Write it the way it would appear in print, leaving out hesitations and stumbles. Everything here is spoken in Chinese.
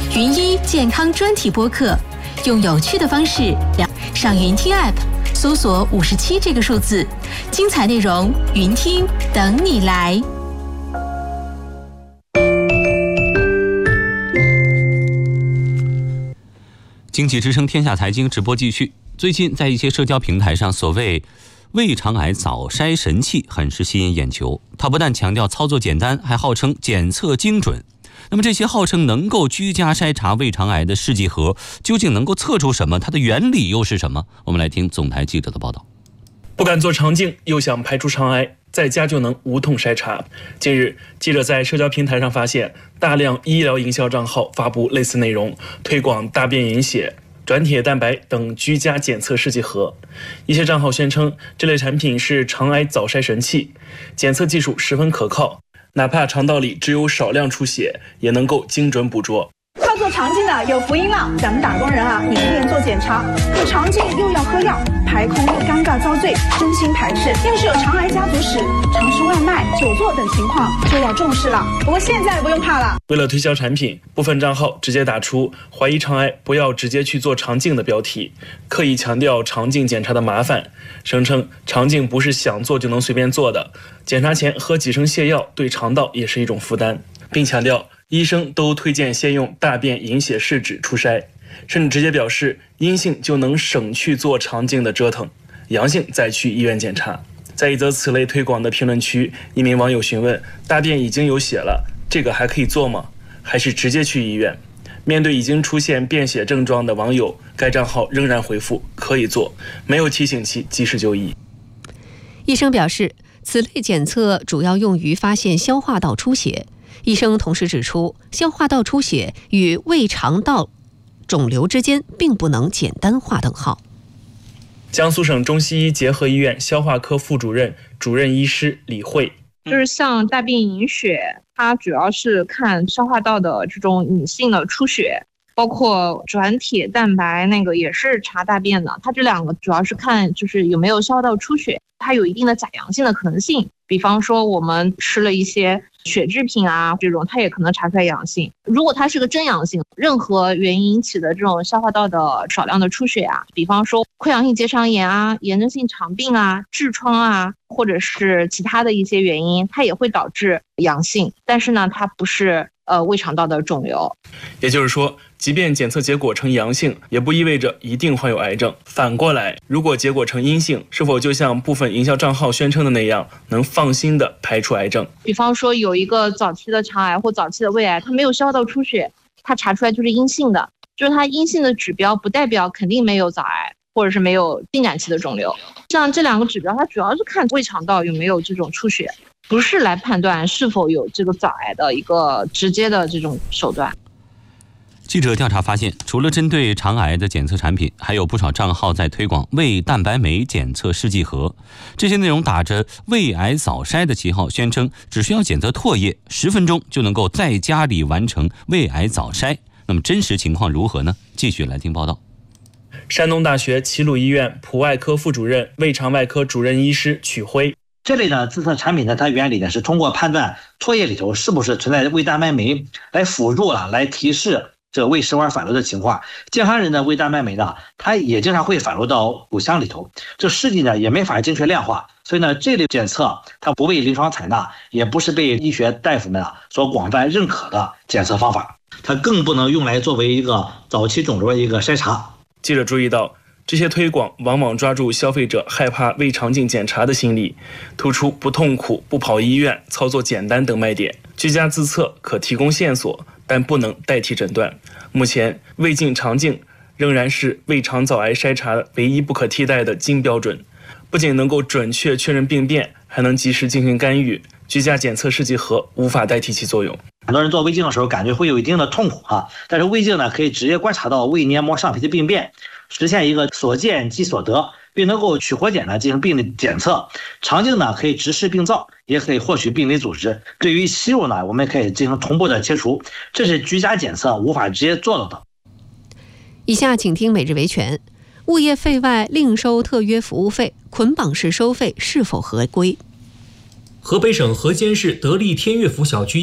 云医健康专题播客，用有趣的方式上云听 App 搜索57这个数字，精彩内容云听等你来。 经济之声天下财经直播继续。最近在一些社交平台上，所谓胃肠癌早筛神器很是吸引眼球。它不但强调操作简单，还号称检测精准。那么这些号称能够居家筛查胃肠癌的试剂盒，究竟能够测出什么？它的原理又是什么？我们来听总台记者的报道。 不敢做肠镜，又想排除肠癌，在家就能无痛筛查。近日，记者在社交平台上发现，大量医疗营销账号发布类似内容，推广大便隐血、转铁蛋白等居家检测试剂盒。一些账号宣称这类产品是肠癌早筛神器，检测技术十分可靠，哪怕肠道里只有少量出血，也能够精准捕捉。 要做肠镜的有福音了，咱们打工人啊，也便做检查，有肠镜又要喝药，排空又尴尬遭罪，真心排斥。要是有肠癌家族史、常吃外卖、久坐等情况，就要重视了。不过现在不用怕了。 为了推销产品，部分账号直接打出怀疑肠癌不要直接去做肠镜的标题，刻意强调肠镜检查的麻烦，声称肠镜不是想做就能随便做的，检查前喝几升泻药对肠道也是一种负担，并强调医生都推荐先用大便隐血试纸初筛，甚至直接表示阴性就能省去做肠镜的折腾，阳性再去医院检查。在一则此类推广的评论区，一名网友询问：大便已经有血了，这个还可以做吗？还是直接去医院？面对已经出现便血症状的网友，该账号仍然回复可以做，没有提醒其及时就医。 医生表示，此类检测主要用于发现消化道出血。医生同时指出，消化道出血与胃肠道肿瘤之间并不能简单划等号。 江苏省中西医结合医院消化科副主任、主任医师李慧， 就是像大便隐血，它主要是看消化道的这种隐性的出血，包括转铁蛋白那个也是查大便的，它这两个主要是看就是有没有消化道出血，它有一定的假阳性的可能性。比方说我们吃了一些血制品啊，这种它也可能查出来阳性。如果它是个真阳性，任何原因引起的这种消化道的少量的出血啊，比方说溃疡性结肠炎啊、炎症性肠病啊、痔疮啊，或者是其他的一些原因，它也会导致阳性，但是呢，它不是胃肠道的肿瘤。 也就是说，即便检测结果呈阳性，也不意味着一定患有癌症。反过来，如果结果呈阴性，是否就像部分营销账号宣称的那样，能放心的排除癌症？ 比方说有一个早期的肠癌或早期的胃癌，它没有消化道出血，它查出来就是阴性的，就是它阴性的指标不代表肯定没有早癌或者是没有进展期的肿瘤。像这两个指标，它主要是看胃肠道有没有这种出血，不是来判断是否有这个早癌的一个直接的这种手段。 记者调查发现，除了针对肠癌的检测产品，还有不少账号在推广胃蛋白酶检测试剂盒。这些内容打着胃癌早筛的旗号，宣称只需要检测唾液，10分钟就能够在家里完成胃癌早筛。那么真实情况如何呢？继续来听报道。 山东大学齐鲁医院普外科副主任、胃肠外科主任医师曲辉， 这类的自测产品呢，它原理呢是通过判断唾液里头是不是存在胃蛋白酶，来辅助来提示这个胃食管反流的情况。健康人的胃蛋白酶呢，它也经常会反流到骨箱里头，这试剂呢也没法精确量化，所以呢这类检测它不被临床采纳，也不是被医学大夫们所广泛认可的检测方法，它更不能用来作为一个早期肿瘤的一个筛查。 记者注意到，这些推广往往抓住消费者害怕胃肠镜检查的心理，突出不痛苦、不跑医院、操作简单等卖点。居家自测可提供线索，但不能代替诊断。目前，胃镜、肠镜仍然是胃肠早癌筛查唯一不可替代的金标准，不仅能够准确确认病变，还能及时进行干预。居家检测试剂盒无法代替其作用。 很多人做胃镜的时候感觉会有一定的痛苦但是胃镜呢可以直接观察到胃黏膜上皮的病变，实现一个所见即所得，并能够取活检呢进行病理检测。肠镜呢可以直视病灶，也可以获取病理组织。对于息肉呢，我们可以进行同步的切除，这是居家检测无法直接做到的。 以下请听每日维权。物业费外另收特约服务费，捆绑式收费是否合规？ 河北省河间市得力天悦府小区